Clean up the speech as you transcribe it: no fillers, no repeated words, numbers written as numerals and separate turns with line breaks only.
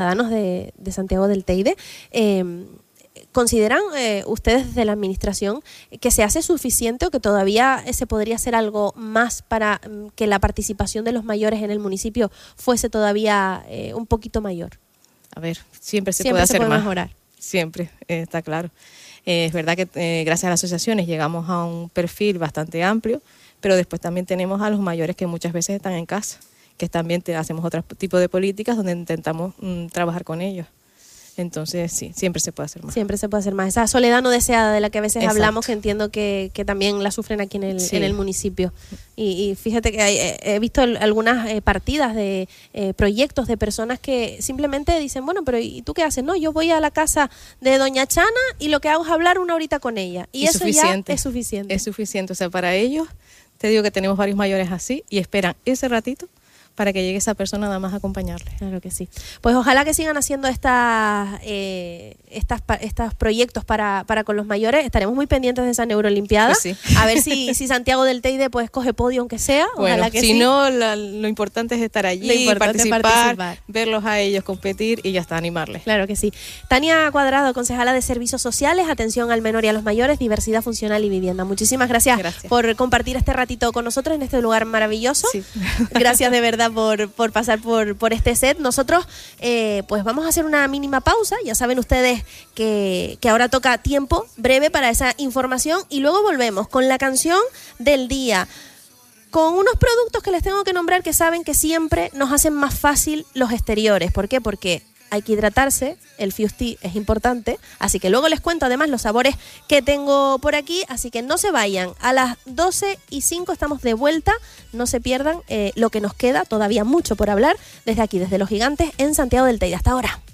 ciudadanos de Santiago del Teide. ¿Consideran ustedes desde la administración que se hace suficiente o que todavía se podría hacer algo más para que la participación de los mayores en el municipio fuese todavía un poquito mayor?
A ver, siempre se puede hacer más.
Mejorar.
Siempre, está claro. Es verdad que gracias a las asociaciones llegamos a un perfil bastante amplio, pero después también tenemos a los mayores que muchas veces están en casa, que también hacemos otro tipo de políticas donde intentamos trabajar con ellos. Entonces, sí, siempre se puede hacer más.
Siempre se puede hacer más. Esa soledad no deseada de la que a veces
Exacto.
hablamos, que entiendo que también la sufren aquí en el municipio. Y fíjate que he visto algunas partidas de proyectos de personas que simplemente dicen, bueno, pero ¿y tú qué haces? No, yo voy a la casa de doña Chana y lo que hago es hablar una horita con ella. Y eso ya es suficiente.
Es suficiente. O sea, para ellos, te digo que tenemos varios mayores así y esperan ese ratito para que llegue esa persona nada más a acompañarle.
Claro que sí. Pues ojalá que sigan haciendo estos proyectos para con los mayores. Estaremos muy pendientes de esa neurolimpiada.
Pues sí.
A ver si Santiago del Teide pues coge podio aunque sea.
Bueno,
ojalá que
si
sí.
no, lo importante es estar allí, participar, verlos a ellos competir y ya está, animarles.
Claro que sí. Tania Cuadrado, concejala de Servicios Sociales, Atención al Menor y a los Mayores, Diversidad Funcional y Vivienda. Muchísimas gracias por compartir este ratito con nosotros en este lugar maravilloso.
Sí.
Gracias de verdad por pasar por este set. Nosotros pues vamos a hacer una mínima pausa. Ya saben ustedes que ahora toca tiempo breve para esa información y luego volvemos con la canción del día, con unos productos que les tengo que nombrar que saben que siempre nos hacen más fácil los exteriores. ¿Por qué? Porque hay que hidratarse, el Fusti es importante, así que luego les cuento además los sabores que tengo por aquí, así que no se vayan. A las 12:05 estamos de vuelta, no se pierdan lo que nos queda, todavía mucho por hablar, desde aquí, desde Los Gigantes, en Santiago del Teide. Hasta ahora.